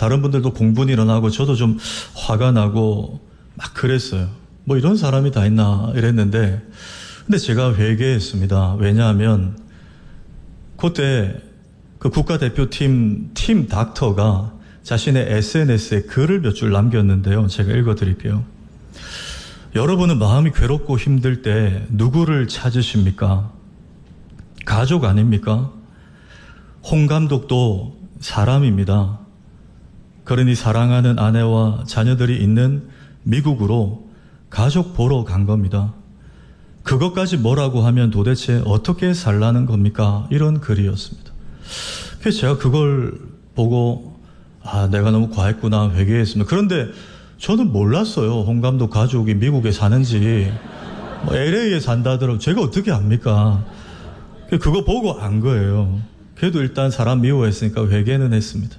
다른 분들도 공분이 일어나고 저도 좀 화가 나고 막 그랬어요. 뭐 이런 사람이 다 있나 이랬는데, 근데 제가 회개했습니다. 왜냐하면 그때 그 국가대표팀 팀 닥터가 자신의 SNS에 글을 몇 줄 남겼는데요. 제가 읽어드릴게요. 여러분은 마음이 괴롭고 힘들 때 누구를 찾으십니까? 가족 아닙니까? 홍 감독도 사람입니다. 그러니 사랑하는 아내와 자녀들이 있는 미국으로 가족 보러 간 겁니다. 그것까지 뭐라고 하면 도대체 어떻게 살라는 겁니까? 이런 글이었습니다. 그래서 제가 그걸 보고 내가 너무 과했구나 회개했습니다. 그런데 저는 몰랐어요. 홍 감독 가족이 미국에 사는지. LA에 산다더라고. 제가 어떻게 압니까? 그거 보고 안 거예요. 그래도 일단 사람 미워했으니까 회개는 했습니다.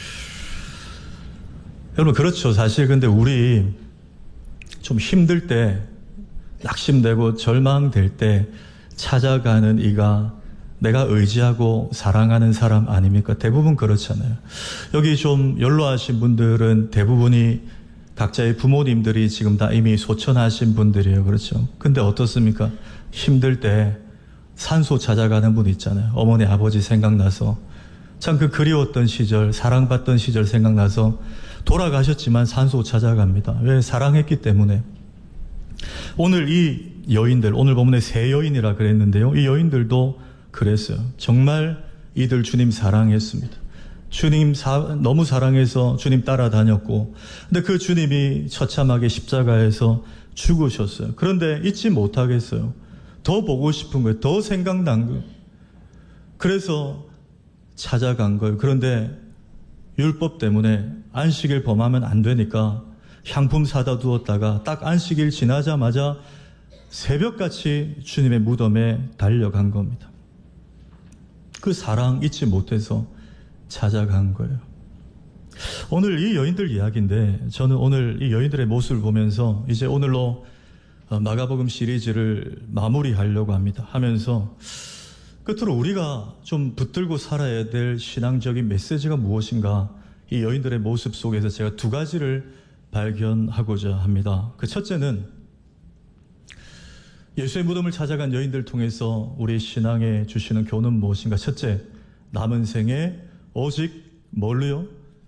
여러분 그렇죠. 사실 근데 우리 좀 힘들 때, 낙심되고 절망될 때 찾아가는 이가 내가 의지하고 사랑하는 사람 아닙니까? 대부분 그렇잖아요. 여기 좀 연로하신 분들은 대부분이 각자의 부모님들이 지금 다 이미 소천하신 분들이에요. 그렇죠? 근데 어떻습니까? 힘들 때 산소 찾아가는 분 있잖아요. 어머니 아버지 생각나서 참 그 그리웠던 시절, 사랑받던 시절 생각나서 돌아가셨지만 산소 찾아갑니다. 왜? 사랑했기 때문에. 오늘 이 여인들, 오늘 본문에 세 여인이라 그랬는데요. 이 여인들도 그랬어요. 정말 이들 주님 사랑했습니다. 주님 너무 사랑해서 주님 따라다녔고, 근데 그 주님이 처참하게 십자가에서 죽으셨어요. 그런데 잊지 못하겠어요. 더 보고 싶은 거예요. 더 생각난 거예요. 그래서 찾아간 거예요. 그런데 율법 때문에 안식일 범하면 안 되니까 향품 사다 두었다가 딱 안식일 지나자마자 새벽같이 주님의 무덤에 달려간 겁니다. 그 사랑 잊지 못해서 찾아간 거예요. 오늘 이 여인들 이야기인데 저는 오늘 이 여인들의 모습을 보면서 이제 오늘로 마가복음 시리즈를 마무리하려고 합니다. 하면서 끝으로 우리가 좀 붙들고 살아야 될 신앙적인 메시지가 무엇인가, 이 여인들의 모습 속에서 제가 두 가지를 발견하고자 합니다. 그 첫째는 예수의 무덤을 찾아간 여인들 통해서 우리 신앙에 주시는 교훈은 무엇인가? 첫째, 남은 생에 오직 뭘로요?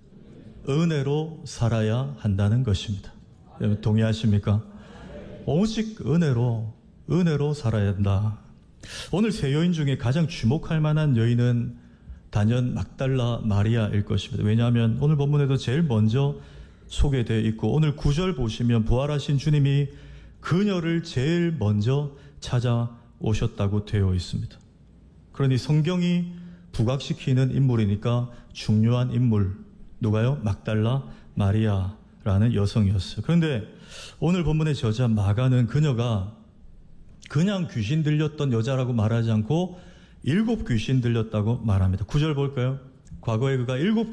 은혜로 살아야 한다는 것입니다. 여러분 동의하십니까? 오직 은혜로 살아야 한다. 오늘 세 여인 중에 가장 주목할 만한 여인은 단연 막달라 마리아일 것입니다. 왜냐하면 오늘 본문에도 제일 먼저 소개되어 있고, 오늘 9절 보시면 부활하신 주님이 그녀를 제일 먼저 찾아오셨다고 되어 있습니다. 그러니 성경이 부각시키는 인물이니까 중요한 인물, 누가요? 막달라 마리아라는 여성이었어요. 그런데 오늘 본문의 저자 마가는 그녀가 그냥 귀신 들렸던 여자라고 말하지 않고 7 귀신 들렸다고 말합니다. 9절 볼까요? 과거에 그가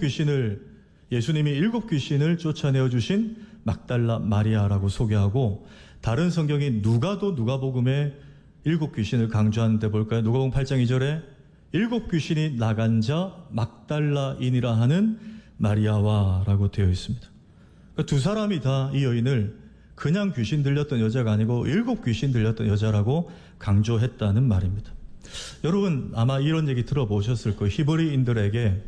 예수님이 7 귀신을 쫓아내어 주신 막달라 마리아라고 소개하고, 다른 성경이 누가복음에 7 귀신을 강조하는데 볼까요? 누가복음 8장 2절에 7 귀신이 나간 자 막달라인이라 하는 마리아와 라고 되어 있습니다. 그러니까 두 사람이 다 이 여인을 그냥 귀신 들렸던 여자가 아니고 7 귀신 들렸던 여자라고 강조했다는 말입니다. 여러분 아마 이런 얘기 들어보셨을 거예요. 히브리인들에게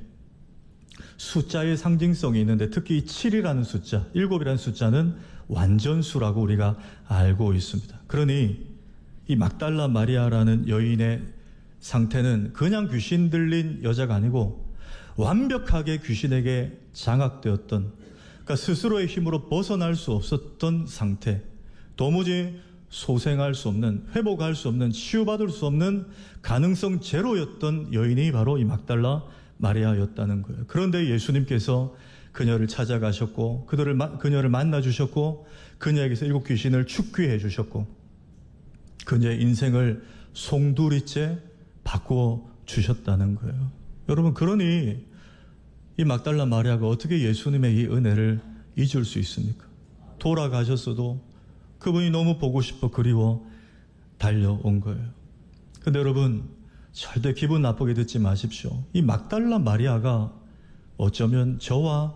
숫자의 상징성이 있는데 특히 7이라는 숫자, 7이라는 숫자는 완전수라고 우리가 알고 있습니다. 그러니 이 막달라 마리아라는 여인의 상태는 그냥 귀신 들린 여자가 아니고 완벽하게 귀신에게 장악되었던, 그러니까 스스로의 힘으로 벗어날 수 없었던 상태, 도무지 소생할 수 없는, 회복할 수 없는, 치유받을 수 없는 가능성 제로였던 여인이 바로 이 막달라 마리아였다는 거예요. 그런데 예수님께서 그녀를 찾아가셨고 그녀를 만나주셨고 그녀에게서 7 귀신을 축귀해 주셨고 그녀의 인생을 송두리째 바꾸어 주셨다는 거예요. 여러분 그러니 이 막달라 마리아가 어떻게 예수님의 이 은혜를 잊을 수 있습니까? 돌아가셨어도 그분이 너무 보고 싶어 그리워 달려온 거예요. 근데 여러분 절대 기분 나쁘게 듣지 마십시오. 이 막달라 마리아가 어쩌면 저와